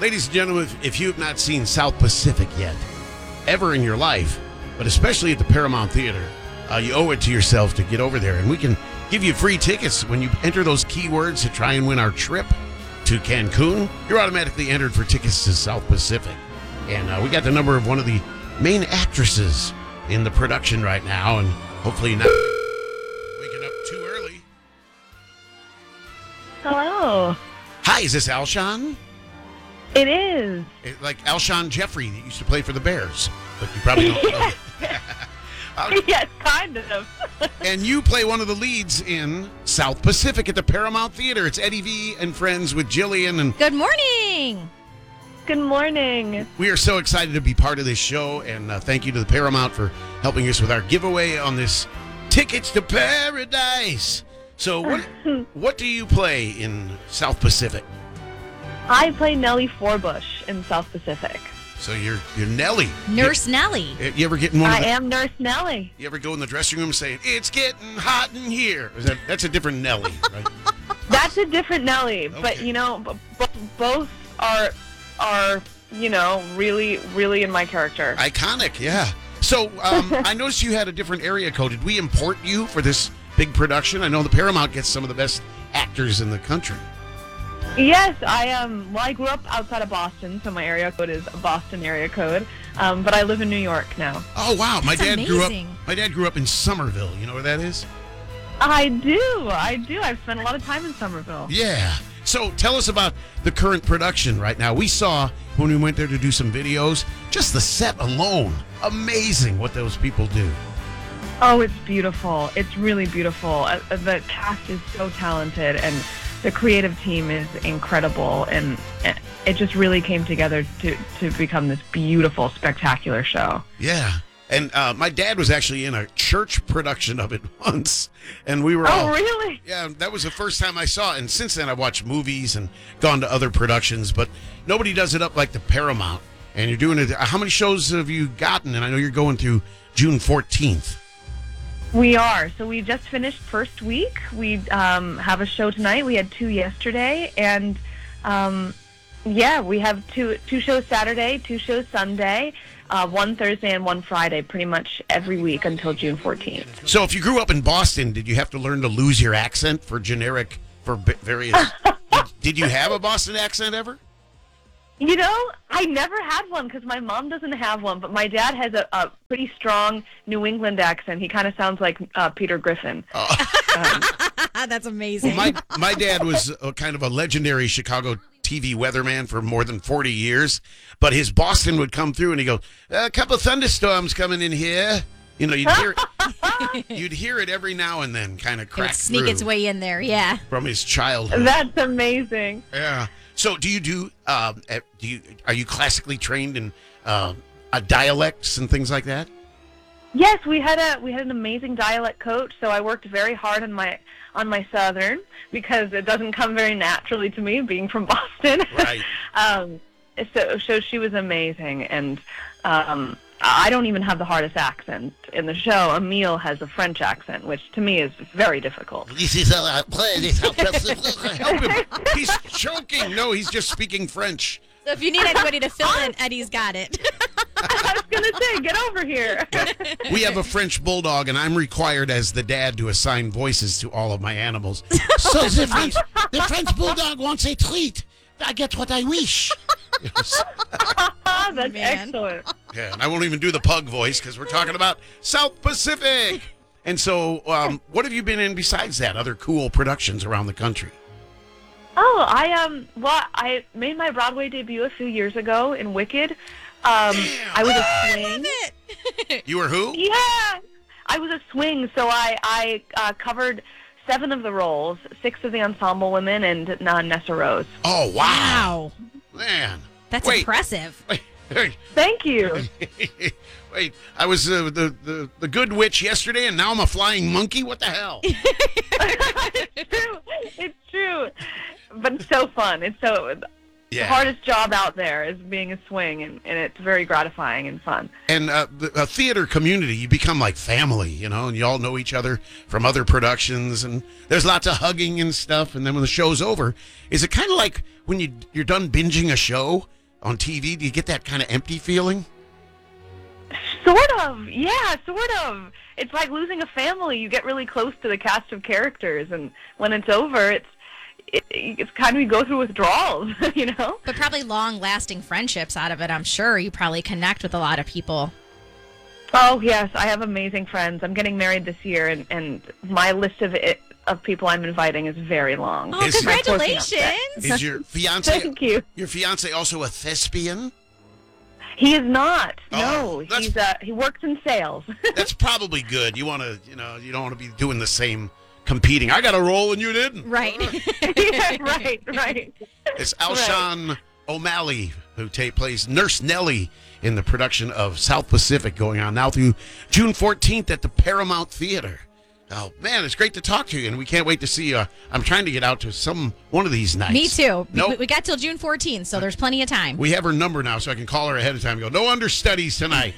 Ladies and gentlemen, if you have not seen South Pacific yet, ever in your life, but especially at the Paramount Theater, you owe it to yourself to get over there. And we can give you free tickets when you enter those keywords to try and win our trip to Cancun. You're automatically entered for tickets to South Pacific. And we got the number of one of the main actresses in the production right now, and hopefully not waking up too early. Hello. Hi, is this Alshon? It is. Like Alshon Jeffrey that used to play for the Bears, but you probably don't know. Yes, kind of. And you play one of the leads in South Pacific at the Paramount Theater. It's Eddie V and friends with Jillian. And Good morning. Good morning. we are so excited to be part of this show. And thank you to the Paramount for helping us with our giveaway on this Tickets to Paradise. So what do you play in South Pacific? I play Nellie Forbush in South Pacific. So you're Nellie. Nurse Nellie. You ever get in one of I the, am Nurse Nellie. You ever go in the dressing room saying, "It's getting hot in here"? That's a different Nellie, right? That's a different Nellie, but Okay. you know, both are really, really in my character. Iconic, yeah. So I noticed you had a different area code. Did we import you for this big production? I know the Paramount gets some of the best actors in the country. Yes, I grew up outside of Boston, so my area code is a Boston area code. But I live in New York now. Oh wow, my That's dad grew up. amazing. My dad grew up in Somerville. You know where that is? I do. I've spent a lot of time in Somerville. Yeah. So tell us about the current production right now. We saw when we went there to do some videos, just the set alone. Amazing what those people do. Oh, it's beautiful. It's really beautiful. The cast is so talented, and the creative team is incredible, and it just really came together to become this beautiful, spectacular show. Yeah. And my dad was actually in a church production of it once, and we were all... Oh, really? Yeah, that was the first time I saw it, and since then I've watched movies and gone to other productions, but nobody does it up like the Paramount. And you're doing it... How many shows have you gotten? And I know you're going through June 14th. We are. So we just finished first week. We have a show tonight. We had 2 yesterday, and we have two shows Saturday, 2 shows Sunday, 1 Thursday and 1 Friday, pretty much every week until June 14th. So if you grew up in Boston, did you have to learn to lose your accent for various... Did you have a Boston accent ever? You know, I never had one because my mom doesn't have one, but my dad has a pretty strong New England accent. He kind of sounds like Peter Griffin. That's amazing. My dad was kind of a legendary Chicago TV weatherman for more than 40 years, but his Boston would come through and he'd go, "A couple of thunderstorms coming in here." You know, you'd hear it every now and then kind of It would crack sneak through its way in there, yeah. from his childhood. That's amazing. Yeah. So are you classically trained in dialects and things like that? Yes, we had an amazing dialect coach, so I worked very hard on my Southern because it doesn't come very naturally to me being from Boston. Right. So she was amazing, and I don't even have the hardest accent in the show. Emile has a French accent, which to me is very difficult. This is how I play. Help him. He's choking. No, he's just speaking French. So if you need anybody to fill in, Eddie's got it. I was going to say, get over here. We have a French bulldog, and I'm required as the dad to assign voices to all of my animals. So the French bulldog wants a treat. I get what I wish. Yes. That's Man. excellent. Yeah, and I won't even do the pug voice because we're talking about South Pacific. And so what have you been in besides that? Other cool productions around the country? Oh, I made my Broadway debut a few years ago in Wicked. I was a swing. You were who? Yeah, I was a swing, so I covered 7 of the roles, 6 of the ensemble women, and Nessa Rose. Oh, wow. Wow. Man. That's Wait. impressive. Wait, Thank you. wait, I was the good witch yesterday, and now I'm a flying monkey? What the hell? It's true. It's true. But it's so fun. Yeah. The hardest job out there is being a swing, and it's very gratifying and fun. And the theater community, you become like family, and you all know each other from other productions, and there's lots of hugging and stuff. And then when the show's over, is it kind of like when you're done binging a show on TV? Do you get that kind of empty feeling? Sort of, yeah, sort of. It's like losing a family. You get really close to the cast of characters, and when it's over, it's kind of, you go through withdrawals, But probably long-lasting friendships out of it, I'm sure. You probably connect with a lot of people. Oh, yes, I have amazing friends. I'm getting married this year, and my list of people I'm inviting is very long. Oh, congratulations! Is your fiance? Thank you. Your fiance also a thespian? He is not. Oh, No, he works in sales. That's probably good. You want to, you don't want to be doing the same competing. I got a role and you didn't. Right. Yeah, right. It's Alshon O'Malley who plays Nurse Nellie in the production of South Pacific, going on now through June 14th at the Paramount Theater. Oh, man, it's great to talk to you, and we can't wait to see you. I'm trying to get out to one of these nights. Me too. Nope. We got till June 14th, so there's plenty of time. We have her number now, so I can call her ahead of time and go, no understudies tonight.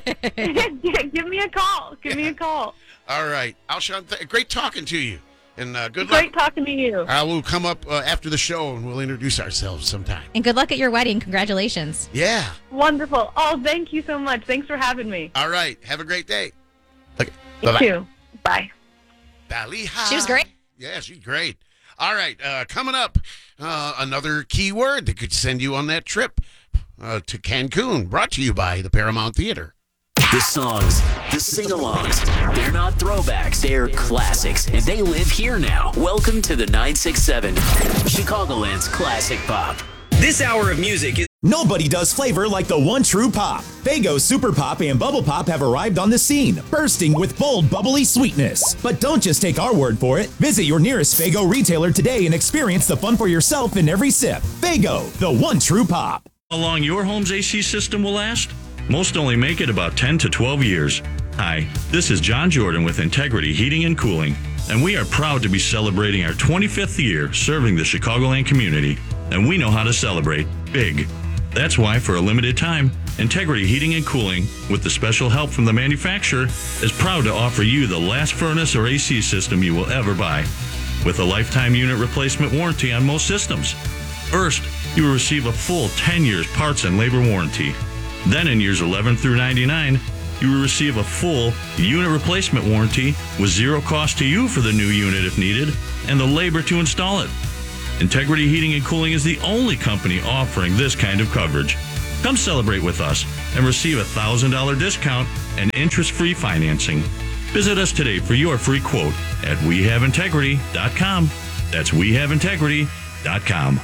Give me a call. Give me a call. All right. Alshon, great talking to you, and good Great luck. talking to you. We'll come up after the show, and we'll introduce ourselves sometime. And good luck at your wedding. Congratulations. Yeah. Wonderful. Oh, thank you so much. Thanks for having me. All right. Have a great day. Okay. You Bye-bye. too. Bye. Baliha. She was great. Yeah, she's great. All right, coming up, another key word that could send you on that trip to Cancun, brought to you by the Paramount Theater. The songs, the sing-alongs, they're not throwbacks, they're classics, and they live here now. Welcome to the 967, Chicagoland's classic pop. This hour of music is... Nobody does flavor like the one true pop. Faygo Super Pop and Bubble Pop have arrived on the scene, bursting with bold, bubbly sweetness. But don't just take our word for it. Visit your nearest Faygo retailer today and experience the fun for yourself in every sip. Faygo, the one true pop. How long your home's AC system will last? Most only make it about 10 to 12 years. Hi, this is John Jordan with Integrity Heating and Cooling, and we are proud to be celebrating our 25th year serving the Chicagoland community, and we know how to celebrate big. That's why, for a limited time, Integrity Heating and Cooling, with the special help from the manufacturer, is proud to offer you the last furnace or AC system you will ever buy, with a lifetime unit replacement warranty on most systems. First, you will receive a full 10 years parts and labor warranty. Then in years 11 through 99, you will receive a full unit replacement warranty with zero cost to you for the new unit if needed, and the labor to install it. Integrity Heating and Cooling is the only company offering this kind of coverage. Come celebrate with us and receive a $1,000 discount and interest-free financing. Visit us today for your free quote at wehaveintegrity.com. That's wehaveintegrity.com.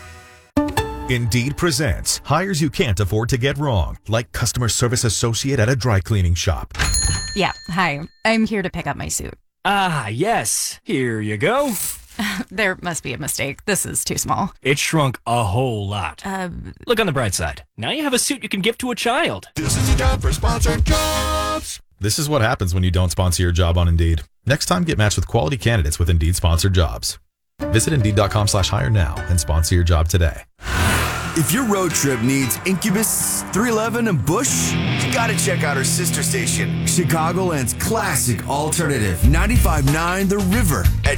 Indeed presents hires you can't afford to get wrong, like customer service associate at a dry cleaning shop. Yeah, hi. I'm here to pick up my suit. Ah, yes. Here you go. There must be a mistake. This is too small. It shrunk a whole lot. Look on the bright side. Now you have a suit you can give to a child. This is the time for sponsored jobs. This is what happens when you don't sponsor your job on Indeed. Next time, get matched with quality candidates with Indeed sponsored jobs. Visit Indeed.com/hire now and sponsor your job today. If your road trip needs Incubus, 311, and Bush, you gotta check out our sister station, Chicagoland's classic alternative, 95.9 The River at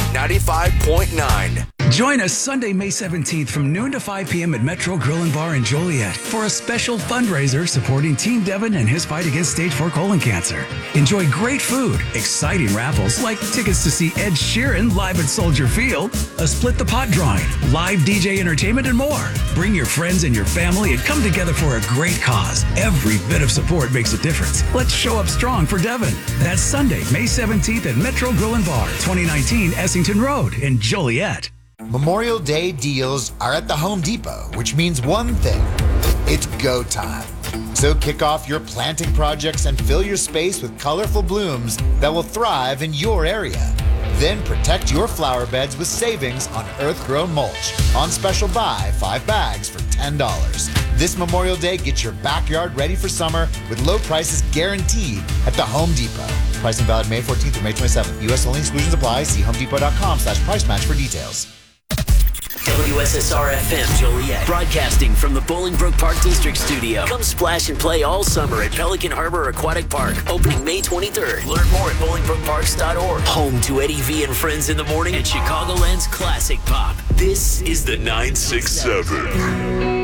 95.9. Join us Sunday, May 17th from noon to 5 p.m. at Metro Grill and Bar in Joliet for a special fundraiser supporting Team Devin and his fight against stage 4 colon cancer. Enjoy great food, exciting raffles like tickets to see Ed Sheeran live at Soldier Field, a Split the Pot drawing, live DJ entertainment, and more. Bring your friends and your family and come together for a great cause. Every bit of support makes a difference. Let's show up strong for Devin. That's Sunday, May 17th at Metro Grill and Bar, 2019 Essington Road in Joliet. Memorial Day deals are at the Home Depot, which means one thing. It's go time. So kick off your planting projects and fill your space with colorful blooms that will thrive in your area. Then protect your flower beds with savings on earth-grown mulch. On special buy, 5 bags for $10. This Memorial Day, get your backyard ready for summer with low prices guaranteed at the Home Depot. Pricing valid May 14th through May 27th. U.S. only, exclusions apply. See homedepot.com/price match for details. WSSR FM Joliet, broadcasting from the Bolingbrook Park District Studio. Come splash and play all summer at Pelican Harbor Aquatic Park, opening May 23rd. Learn more at BolingbrookParks.org. Home to Eddie V and Friends in the Morning and Chicagoland's Classic Pop. This is the 967.